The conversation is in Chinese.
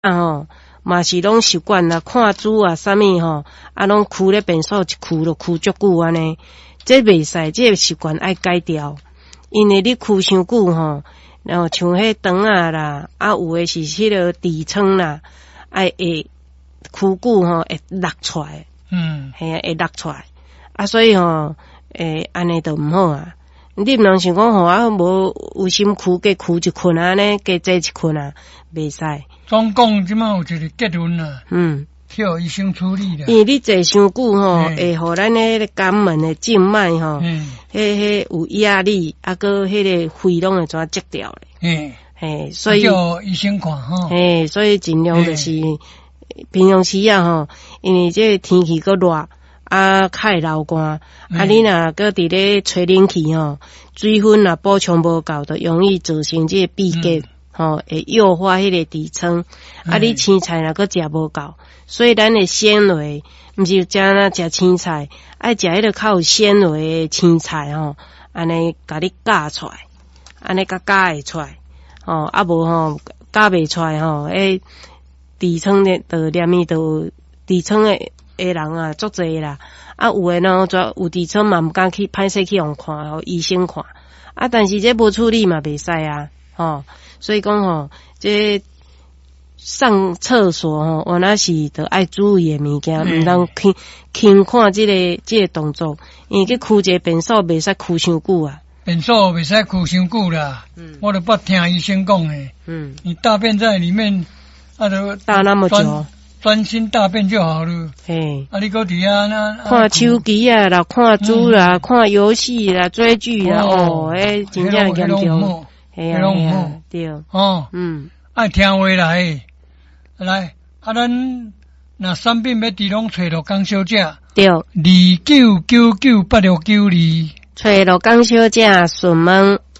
嘛是拢习惯啦，看书啊，啥物吼，拢跍咧便所一跍就跍足久安尼，这袂使，这个习惯爱改掉，因为你跍伤久吼，然后像迄肠啊啦，有诶是迄个痔疮啦，会跍久吼会落出来，嘿啊会落出来，所以吼，安尼就毋好啊。你毋通想讲吼无有心跍加跍一困安尼，加坐一困啊，袂使。 总共即马有一个结论啦，叫医生处理啦。因为你坐伤久吼，会互咱迄个肛门的静脉吼，迄有压力，搁迄个肺拢会怎积掉咧。嘿，所以叫医生看吼。 嘿，所以尽量就是平常时啊吼，因为这天气搁热。较会流汗，你若搁伫咧吹冷气吼，水分若补充无够，就容易造成这个闭结，会诱发迄个痔疮。你青菜若搁食无够，所以咱的纤维，毋是只那食青菜，爱食迄个较有纤维的青菜吼，安尼甲你夹出来，安尼夹会出来，无吼夹袂出来吼，痔疮的就连伊就痔疮的人啊，足侪啦。有诶呢，有痔疮嘛，毋敢去歹势去互看，互医生看。但是这无处理嘛，袂使啊，所以讲吼，这上厕所吼，那是得爱注意诶物件，毋通轻看这个动作，因为去跍一个便所袂使跍伤久啊。 便所袂使跍伤久啦，我都捌听医生讲诶，你大便在里面，就大那么久。 专心大便就好了。 嘿， 你搁伫遐那看手机啊啦，看书啦，看游戏啦，追剧啦，真正严重。嘿啊，对。 爱听话来，咱若产品要滴拢找到江小姐。 对。 29998692。 找到江小姐，询问